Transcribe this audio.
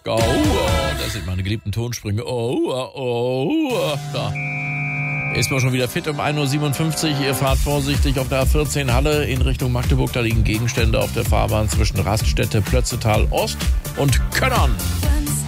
Oh, das sind meine geliebten Tonsprünge. Da. Ist man schon wieder fit um 1.57 Uhr. Ihr fahrt vorsichtig auf der A14 Halle in Richtung Magdeburg. Da liegen Gegenstände auf der Fahrbahn zwischen Raststätte, Plötzetal Ost und Könnern.